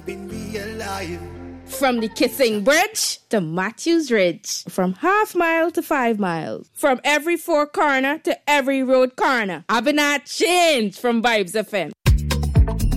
keeping me alive. From the Kissing Bridge to Matthews Ridge. From half mile to 5 miles. From every four corner to every road corner. I've been at change from Vibes FM.